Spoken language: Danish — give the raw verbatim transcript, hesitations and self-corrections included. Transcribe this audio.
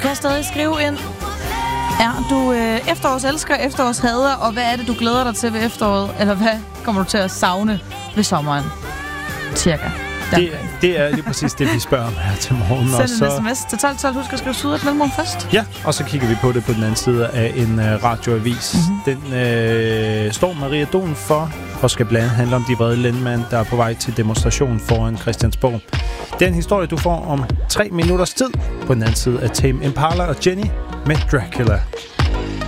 kan stadig skrive ind. Er du øh, efterårselsker, efterårshader, og hvad er det, du glæder dig til ved efteråret? Eller hvad kommer du til at savne ved sommeren? Cirka. Det, det er lige præcis det, vi spørger om her til morgen. Send en så... sms til tolv tolv. Husk at skrive syd et mellemrum først. Ja, og så kigger vi på det på den anden side af en uh, radioavis. Mm-hmm. Den øh, står Maria Don for, og skal blandt andet handle om de vrede landmænd, der er på vej til demonstration foran Christiansborg. Det er en historie, du får om tre minutters tid på den anden side af Tame Impala og Jenny med Dracula.